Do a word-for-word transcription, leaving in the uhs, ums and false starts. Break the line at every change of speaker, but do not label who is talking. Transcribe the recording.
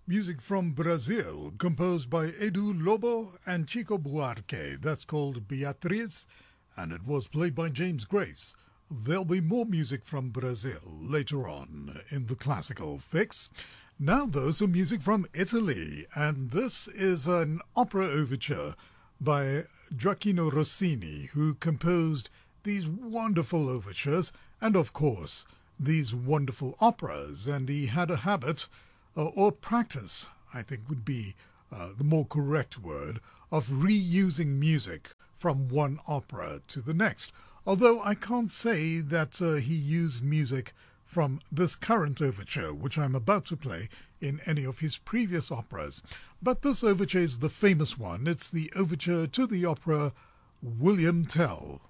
Music from Brazil, composed by Edu Lobo and Chico Buarque. That's called Beatriz, and it was played by James Grace. There'll be more music from Brazil later on in the classical fix. Now, though, some music from Italy, and this is an opera overture by Gioacchino Rossini, who composed these wonderful overtures and, of course, these wonderful operas, and he had a habit uh, or practice, I think would be uh, the more correct word, of reusing music from one opera to the next. Although I can't say that uh, he used music from this current overture, which I'm about to play, in any of his previous operas. But this overture is the famous one. It's the overture to the opera William Tell.